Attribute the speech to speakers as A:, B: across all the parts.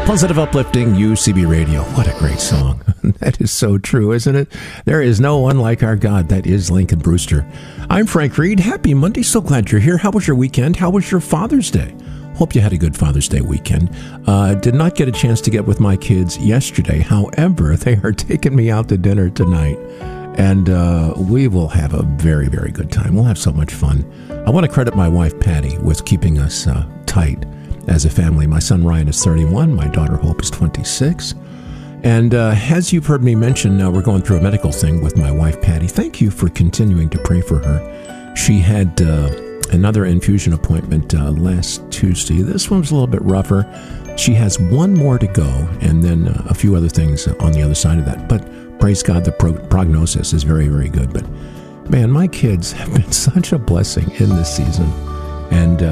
A: Positive, uplifting UCB Radio. What a great song. That is so true, isn't it? There is no one like our God. That is Lincoln Brewster. I'm Frank Reed. Happy Monday. So glad you're here. How was your weekend? How was your Father's Day? Hope you had a good Father's Day weekend. Did not get a chance to get with my kids yesterday. However, they are taking me out to dinner tonight. And we will have a very, very good time. We'll have so much fun. I want to credit my wife, Patty, with keeping us tight as a family. My son, Ryan, is 31. My daughter, Hope, is 26. And as you've heard me mention, we're going through a medical thing with my wife, Patty. Thank you for continuing to pray for her. She had another infusion appointment last Tuesday. This one was a little bit rougher. She has one more to go, and then a few other things on the other side of that. But praise God, the prognosis is very, very good. But man, my kids have been such a blessing in this season. And,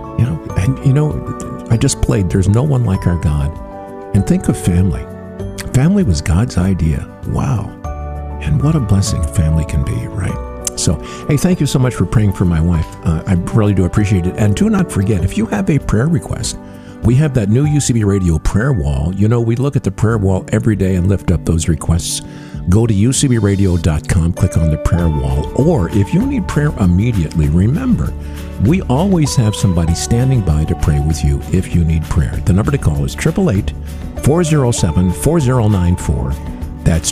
A: I just played There's No One Like Our God. And think of family. Family was God's idea. Wow. And what a blessing family can be, right? So, hey, thank you so much for praying for my wife. I really do appreciate it. And do not forget, if you have a prayer request, we have that new UCB Radio prayer wall. You know, we look at the prayer wall every day and lift up those requests. Go to ucbradio.com, click on the prayer wall. Or if you need prayer immediately, remember, we always have somebody standing by to pray with you if you need prayer. The number to call is 888-407-4094. That's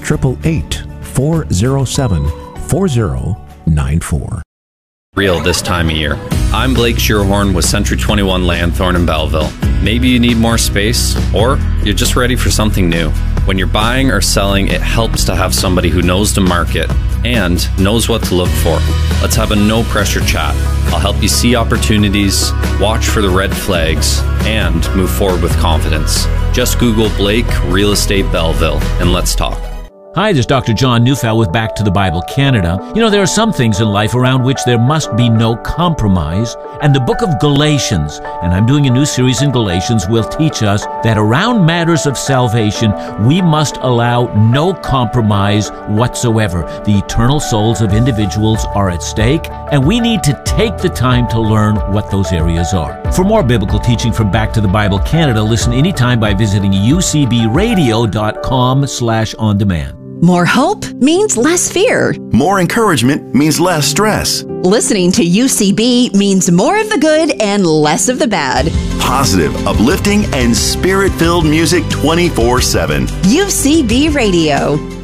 A: 888-407-4094.
B: Real this time of year. I'm Blake Shearhorn with Century 21 Lanthorn in Belleville. Maybe you need more space, or you're just ready for something new. When you're buying or selling, it helps to have somebody who knows the market and knows what to look for. Let's have a no-pressure chat. I'll help you see opportunities, watch for the red flags, and move forward with confidence. Just Google Blake Real Estate Belleville, and let's talk.
C: Hi, this is Dr. John Neufeld with Back to the Bible Canada. You know, there are some things in life around which there must be no compromise. And the book of Galatians, and I'm doing a new series in Galatians, will teach us that around matters of salvation, we must allow no compromise whatsoever. The eternal souls of individuals are at stake, and we need to take the time to learn what those areas are. For more biblical teaching from Back to the Bible Canada, listen anytime by visiting ucbradio.com/on-demand.
D: More hope means less fear.
E: More encouragement means less stress.
D: Listening to UCB means more of the good and less of the bad.
E: Positive, uplifting, and spirit-filled music 24/7.
D: UCB Radio.